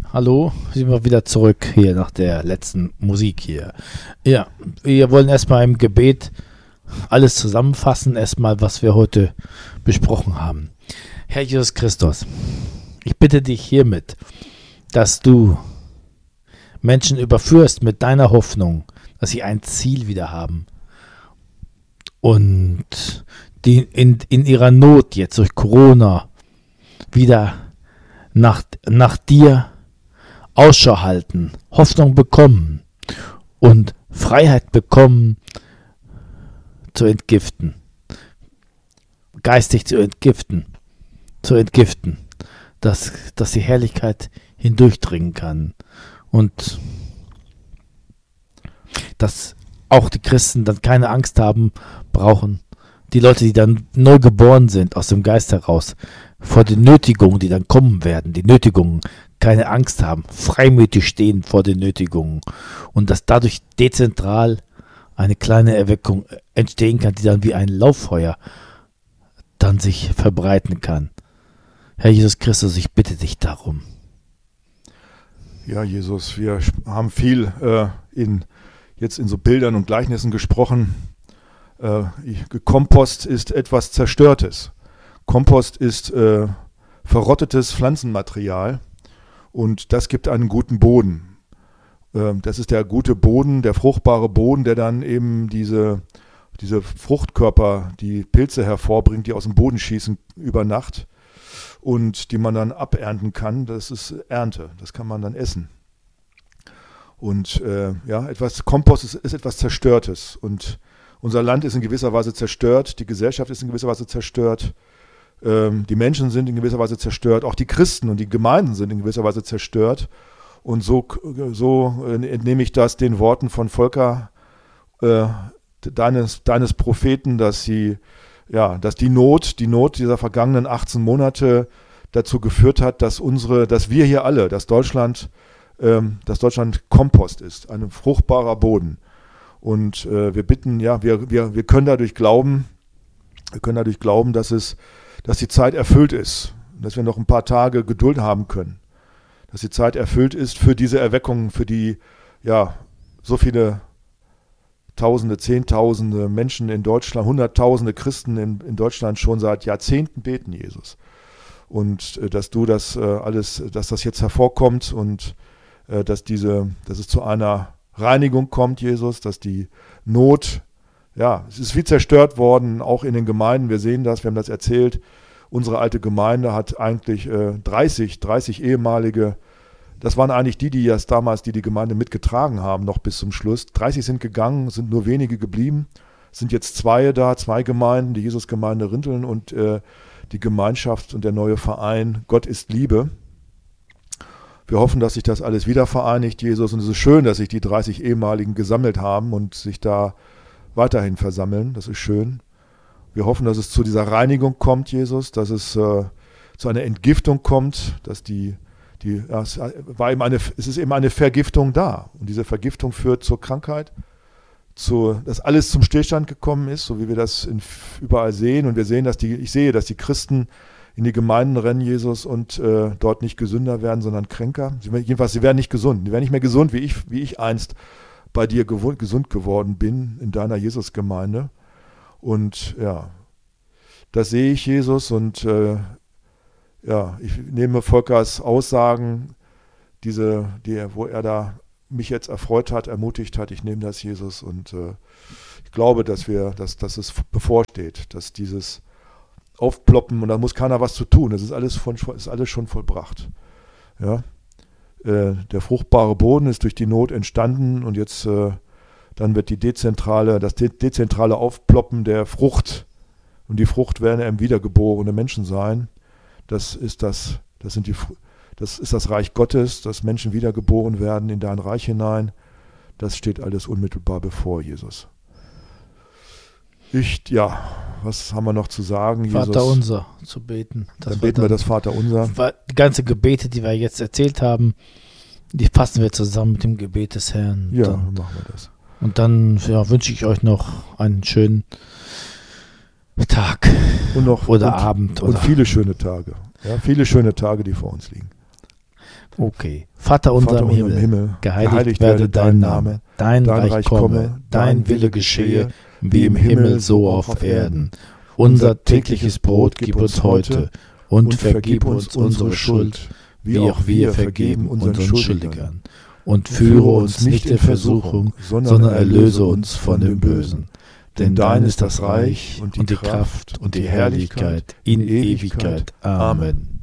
Hallo, sind wir wieder zurück hier nach der letzten Musik hier. Ja, wir wollen erstmal im Gebet alles zusammenfassen, erstmal, was wir heute besprochen haben. Herr Jesus Christus, ich bitte dich hiermit, dass du Menschen überführst mit deiner Hoffnung, dass sie ein Ziel wieder haben und die in ihrer Not jetzt durch Corona wieder nach dir Ausschau halten, Hoffnung bekommen und Freiheit bekommen, zu entgiften, geistig zu entgiften, dass die Herrlichkeit hindurchdringen kann und dass auch die Christen dann keine Angst haben brauchen, die Leute, die dann neu geboren sind aus dem Geist heraus, vor den Nötigungen, die dann kommen werden, die Nötigungen, keine Angst haben, freimütig stehen vor den Nötigungen und dass dadurch dezentral eine kleine Erweckung entstehen kann, die dann wie ein Lauffeuer dann sich verbreiten kann. Herr Jesus Christus, ich bitte dich darum. Ja, Jesus, wir haben viel jetzt in so Bildern und Gleichnissen gesprochen. Kompost ist etwas Zerstörtes. Kompost ist verrottetes Pflanzenmaterial. Und das gibt einen guten Boden. Das ist der gute Boden, der fruchtbare Boden, der dann eben diese Fruchtkörper, die Pilze hervorbringt, die aus dem Boden schießen über Nacht und die man dann abernten kann. Das ist Ernte, das kann man dann essen. Und Kompost ist etwas Zerstörtes. Und unser Land ist in gewisser Weise zerstört, die Gesellschaft ist in gewisser Weise zerstört. Die Menschen sind in gewisser Weise zerstört, auch die Christen und die Gemeinden sind in gewisser Weise zerstört. Und so entnehme ich das den Worten von Volker, deines Propheten, dass die Not dieser vergangenen 18 Monate dazu geführt hat, dass wir hier alle, dass Deutschland Kompost ist, ein fruchtbarer Boden. Und wir bitten, wir können dadurch glauben, dass die Zeit erfüllt ist, dass wir noch ein paar Tage Geduld haben können, dass die Zeit erfüllt ist für diese Erweckung, für die so viele Tausende, Zehntausende Menschen in Deutschland, Hunderttausende Christen in Deutschland schon seit Jahrzehnten beten, Jesus. Und dass du das dass das jetzt hervorkommt und dass es zu einer Reinigung kommt, Jesus, dass die Not, es ist viel zerstört worden, auch in den Gemeinden. Wir sehen das, wir haben das erzählt. Unsere alte Gemeinde hat eigentlich 30 ehemalige, das waren eigentlich die damals die Gemeinde mitgetragen haben, noch bis zum Schluss. 30 sind gegangen, sind nur wenige geblieben. Es sind jetzt zwei Gemeinden, die Jesusgemeinde Rinteln und die Gemeinschaft und der neue Verein Gott ist Liebe. Wir hoffen, dass sich das alles wieder vereinigt, Jesus. Und es ist schön, dass sich die 30 ehemaligen gesammelt haben und sich da weiterhin versammeln, das ist schön. Wir hoffen, dass es zu dieser Reinigung kommt, Jesus, dass es zu einer Entgiftung kommt, dass es ist eben eine Vergiftung da. Und diese Vergiftung führt zur Krankheit, dass alles zum Stillstand gekommen ist, so wie wir das überall sehen. Und wir sehen, ich sehe, dass die Christen in die Gemeinden rennen, Jesus, und dort nicht gesünder werden, sondern kränker. Jedenfalls, sie werden nicht gesund. Die werden nicht mehr gesund, wie ich einst bei dir gesund geworden bin in deiner Jesusgemeinde. Und das sehe ich, Jesus, und ich nehme Volkers Aussagen, wo er da mich jetzt erfreut hat, ermutigt hat, ich nehme das, Jesus, und ich glaube, dass es bevorsteht, dass dieses Aufploppen, und da muss keiner was zu tun, das ist alles schon vollbracht. Ja. Der fruchtbare Boden ist durch die Not entstanden und jetzt dann wird das dezentrale Aufploppen der Frucht, und die Frucht werden eben wiedergeborene Menschen sein. Das ist das Reich Gottes, dass Menschen wiedergeboren werden in dein Reich hinein. Das steht alles unmittelbar bevor, Jesus. Was haben wir noch zu sagen, Jesus? Vater unser zu beten. Dann beten wir das Vater unser. Die ganzen Gebete, die wir jetzt erzählt haben, die fassen wir zusammen mit dem Gebet des Herrn. Ja, dann machen wir das. Und dann wünsche ich euch noch einen schönen Tag oder Abend. Und viele schöne Tage. Ja, viele schöne Tage, die vor uns liegen. Okay. Vater unser im Himmel, geheiligt werde dein Name, dein Reich komme, dein Wille geschehe, wie im Himmel so auf Erden. Unser tägliches Brot gib uns heute und vergib uns unsere Schuld, wie auch wir vergeben unseren Schuldigern. Und führe uns nicht in Versuchung, sondern erlöse uns von dem Bösen. Denn dein ist das Reich und die Kraft und die Herrlichkeit in Ewigkeit. Amen.